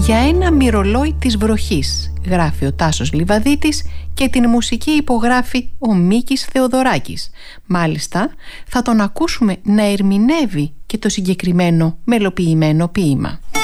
«Για ένα μυρολόι της βροχής», γράφει ο Τάσος Λιβαδίτης και την μουσική υπογράφει ο Μίκης Θεοδωράκης. Μάλιστα θα τον ακούσουμε να ερμηνεύει και το συγκεκριμένο μελοποιημένο ποίημα.